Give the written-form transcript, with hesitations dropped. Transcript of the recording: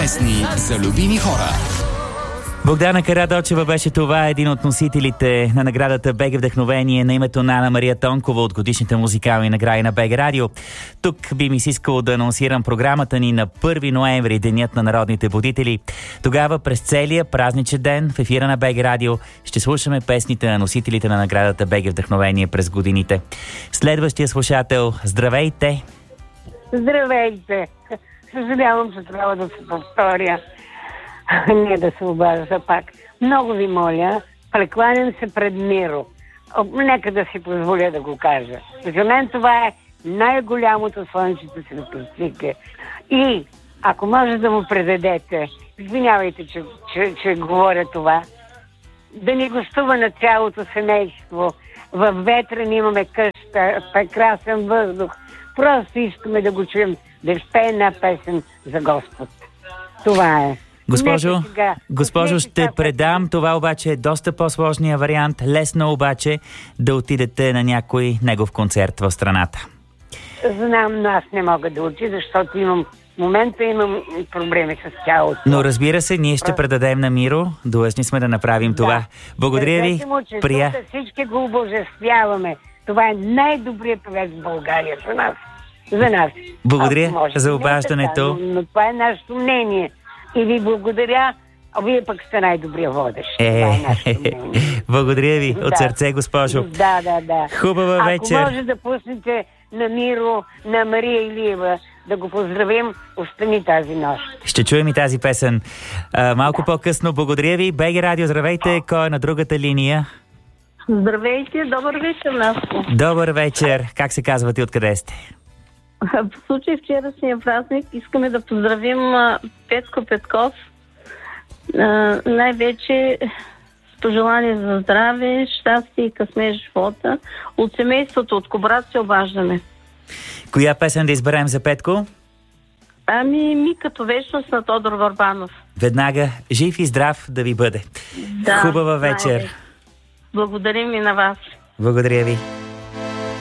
Песни за любими хора. Богдана Карадочева беше това, един от носителите на наградата БГ Вдъхновение на името на Ана Мария Тонкова от годишните музикални награди на БГ Радио. Тук би ми се искало да анонсирам програмата ни на 1 ноември, Денят на народните будители. Тогава през целия празничен ден в ефира на БГ Радио ще слушаме песните на носителите на наградата БГ Вдъхновение през годините. Следващия слушател, здравейте! Здравейте! Съжалявам, че трябва да се повторя. Не да се обажда пак. Много ви моля, прекланям се пред Миро. Нека да си позволя да го кажа. За мен това е най-голямото слънчето светлиците. И ако може да му предадете, извинявайте, че говоря това, да ни гостува на цялото семейство. Във Ветрен имаме къща, прекрасен въздух. Просто искаме да го чуем, да изпее една песен за Господ. Това е. Госпожо, ще предам. Това обаче е доста по-сложния вариант. Лесно обаче да отидете на някой негов концерт в страната. Знам, но аз не мога да отида, защото в момента имам проблеми с тялото. Но разбира се, ние ще предадем на Миро. Длъжни сме да направим това. Благодаря ви. Всички го обожествяваме. Това е най-добрият певец в България за нас. За нас. Благодаря за обаждането. Но това е нашето мнение. И ви благодаря, а вие пък сте най-добрия водещ. Благодаря ви от сърце, госпожо. Да. Хубава вечер. Ако може да пуснете на Миро, на Мария Илиева, да го поздравим, остани тази нощ. Ще чуем и тази песен малко по-късно. Благодаря ви. БГ Радио, здравейте. Кой е на другата линия? Здравейте, добър вечер, Наско. Добър вечер. Как се казвате и откъде сте? В случай вчерашния празник искаме да поздравим Петко Петков. Най-вече с пожелание за здраве, щастие и късмет в живота. От семейството, от Кобрат се обаждаме. Коя песен да изберем за Петко? Ми като вечност на Тодор Върбанов. Веднага жив и здрав да ви бъде. Хубава вечер. Благодарим и на вас. Благодаря ви.